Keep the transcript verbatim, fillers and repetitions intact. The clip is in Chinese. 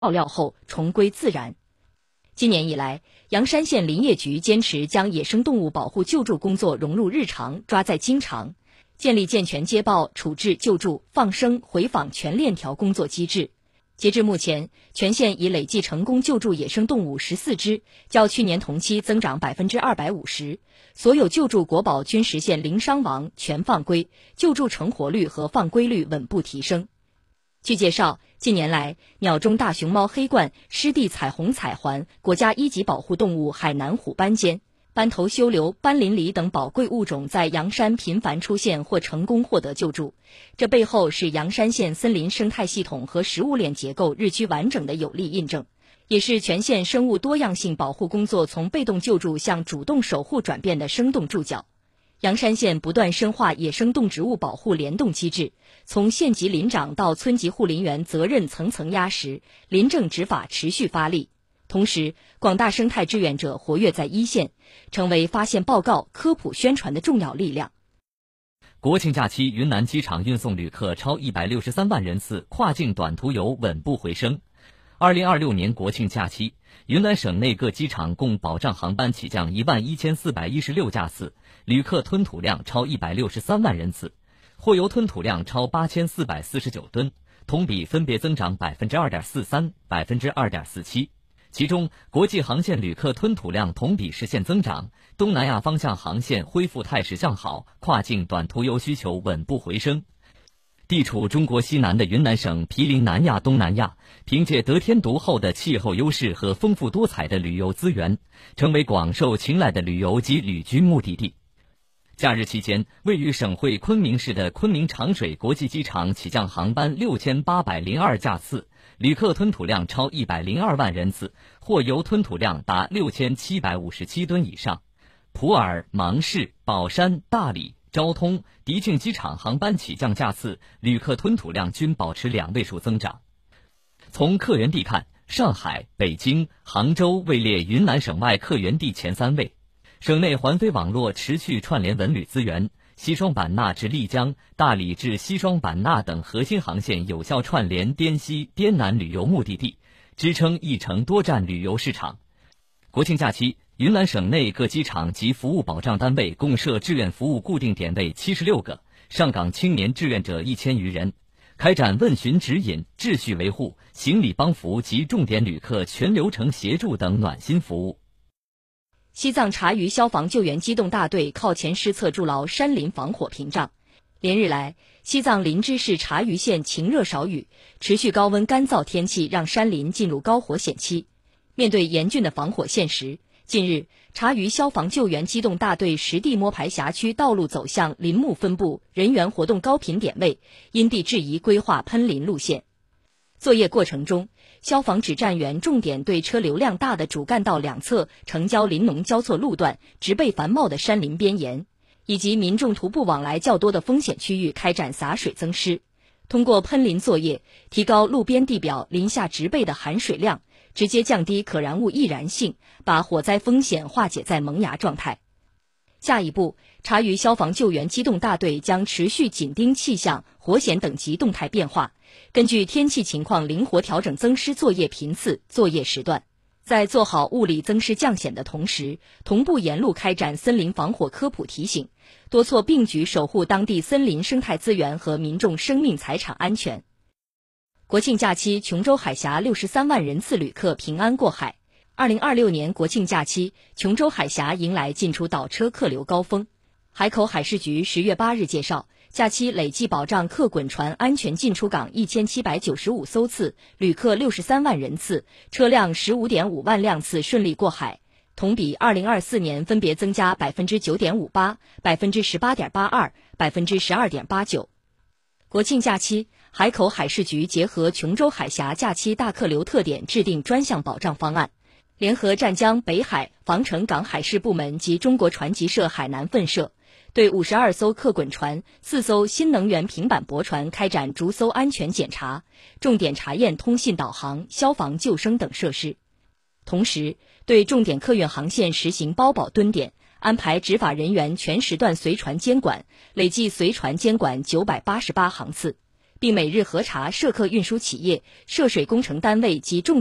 料后重归自然。今年以来，阳山县林业局坚持将野生动物保护救助工作融入日常，抓在经常，建立健全接报、处置、救助、放生、回访全链条工作机制。截至目前，全县已累计成功救助野生动物十四只，较去年同期增长百分之二百五十。所有救助国宝均实现零伤亡、全放归，救助成活率和放归率稳步提升。据介绍，近年来，鸟中大熊猫黑冠、湿地彩虹彩环、国家一级保护动物海南虎斑尖、斑头修瘤、斑鳞狸等宝贵物种在阳山频繁出现或成功获得救助，这背后是阳山县森林生态系统和食物链结构日趋完整的有力印证，也是全县生物多样性保护工作从被动救助向主动守护转变的生动注脚。阳山县不断深化野生动植物保护联动机制，从县级林长到村级护林员责任层层压实，林政执法持续发力。同时，广大生态志愿者活跃在一线，成为发现报告、科普宣传的重要力量。 国庆假期，云南机场运送旅客超一百六十三万人次，跨境短途游稳步回升。二零二六年国庆假期，云南省内各机场共保障航班起降一万一千四百一十六架次，旅客吞吐量超一百六十三万人次，货邮吞吐量超八千四百四十九吨，同比分别增长百分之二点四三、百分之二点四七。其中，国际航线旅客吞吐量同比实现增长，东南亚方向航线恢复态势向好，跨境短途游需求稳步回升。地处中国西南的云南省毗邻南亚、东南亚，凭借得天独厚的气候优势和丰富多彩的旅游资源，成为广受青睐的旅游及旅居目的地。假日期间，位于省会昆明市的昆明长水国际机场起降航班六千八百零二架次，旅客吞吐量超一百零二万人次，货邮吞吐量达六千七百五十七吨以上。普洱、芒市、保山、大理、昭通、迪庆机场航班起降架次、旅客吞吐量均保持两位数增长。从客源地看，上海、北京、杭州位列云南省外客源地前三位。省内环飞网络持续串联文旅资源，西双版纳至丽江、大理至西双版纳等核心航线有效串联滇西、滇南旅游目的地，支撑一城多站旅游市场。国庆假期，云南省内各机场及服务保障单位共设志愿服务固定点位七十六个，上岗青年志愿者一千余人，开展问询指引、秩序维护、行李帮扶及重点旅客全流程协助等暖心服务。 西藏察隅消防救援机动大队靠前施策筑牢山林防火屏障。连日来，西藏林芝市察隅县晴热少雨，持续高温干燥天气让山林进入高火险期。面对严峻的防火现实，近日，察隅消防救援机动大队实地摸排辖区道路走向、林木分布、人员活动高频点位，因地制宜规划喷林路线。作业过程中，消防指战员重点对车流量大的主干道两侧城郊林农交错路段、植被繁茂的山林边沿，以及民众徒步往来较多的风险区域开展洒水增湿。通过喷林作业，提高路边地表林下植被的含水量，直接降低可燃物易燃性，把火灾风险化解在萌芽状态。下一步，察隅消防救援机动大队将持续紧盯气象、火险等级动态变化，根据天气情况灵活调整增湿作业频次、作业时段，在做好物理增湿降险的同时，同步沿路开展森林防火科普提醒，多措并举守护当地森林生态资源和民众生命财产安全。国庆假期，琼州海峡六十三万人次旅客平安过海。二零二六年国庆假期，琼州海峡迎来进出岛车客流高峰。海口海事局十月八日介绍，假期累计保障客滚船安全进出港一千七百九十五艘次，旅客六十三万人次，车辆十五点五万辆次顺利过海，同比二零二四年分别增加百分之九点五八、百分之十八点八二、百分之十二点八九。国庆假期，海口海事局结合琼州海峡假期大客流特点，制定专项保障方案，联合湛江、北海、防城港海事部门及中国船级社海南分社，对五十二艘客滚船、四艘新能源平板驳船开展逐艘安全检查，重点查验通信导航、消防救生等设施。同时，对重点客运航线实行包保蹲点，安排执法人员全时段随船监管，累计随船监管九百八十八航次， 并每日核查涉客运输企业、涉水工程单位及重